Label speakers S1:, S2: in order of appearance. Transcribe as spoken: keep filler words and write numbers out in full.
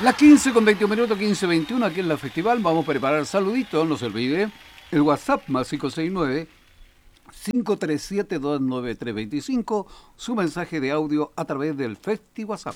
S1: Las quince con veintiún minutos, quince veintiuno aquí en la festival. Vamos a preparar saluditos, no se olvide. El WhatsApp más cinco seis nueve, cinco tres siete, dos nueve tres dos cinco. Su mensaje de audio a través del Festi WhatsApp.